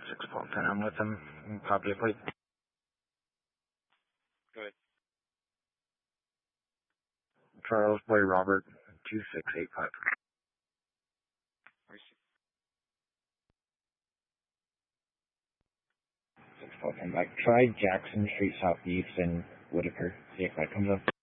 61210, I'm with him. Copy it, please. Go ahead. Charles Boy Robert, 2685. 61210 back. Try Jackson Street Southeast in Whitaker. See if that comes up.